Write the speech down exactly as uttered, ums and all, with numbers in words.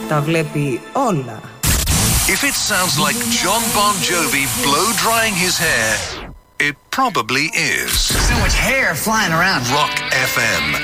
τα βλέπει όλα. If it sounds like John Bon Jovi blow-drying his hair, it probably is. So much hair flying around. Rock F M.